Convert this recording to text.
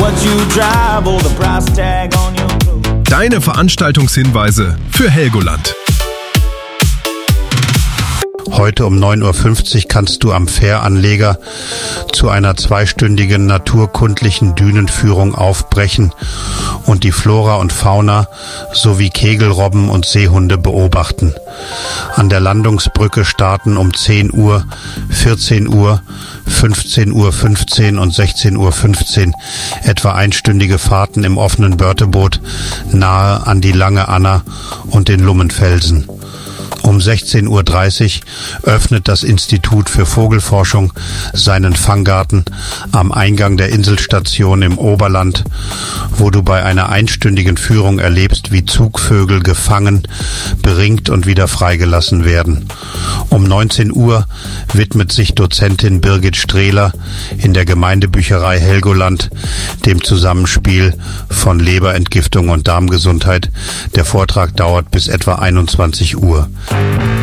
what you drive or the price tag on your clothes. Deine Veranstaltungshinweise für Helgoland. Heute um 9.50 Uhr kannst du am Fähranleger zu einer 2-stündigen naturkundlichen Dünenführung aufbrechen und die Flora und Fauna sowie Kegelrobben und Seehunde beobachten. An der Landungsbrücke starten um 10 Uhr, 14 Uhr, 15.15 Uhr und 16.15 Uhr etwa einstündige Fahrten im offenen Börteboot nahe an die Lange Anna und den Lummenfelsen. Um 16.30 Uhr öffnet das Institut für Vogelforschung seinen Fanggarten am Eingang der Inselstation im Oberland, wo du bei einer einstündigen Führung erlebst, wie Zugvögel gefangen, beringt und wieder freigelassen werden. Um 19 Uhr widmet sich Dozentin Birgit Strehler in der Gemeindebücherei Helgoland dem Zusammenspiel von Leberentgiftung und Darmgesundheit. Der Vortrag dauert bis etwa 21 Uhr.